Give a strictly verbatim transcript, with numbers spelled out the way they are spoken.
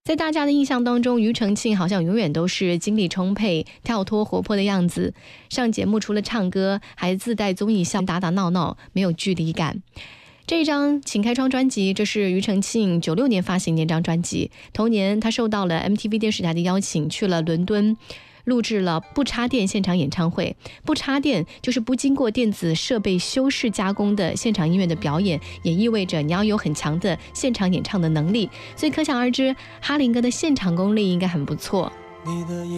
在大家的印象当中，庾澄庆好像永远都是精力充沛、跳脱活泼的样子。上节目除了唱歌，还自带综艺效，打打闹闹，没有距离感。这一张《请开窗》专辑，这是庾澄庆九六年发行的一张专辑。同年，他受到了 M T V 电视台的邀请，去了伦敦，录制了不插电现场演唱会。不插电就是不经过电子设备修饰加工的现场音乐的表演，也意味着你要有很强的现场演唱的能力。所以可想而知，哈林哥的现场功力应该很不错。 你的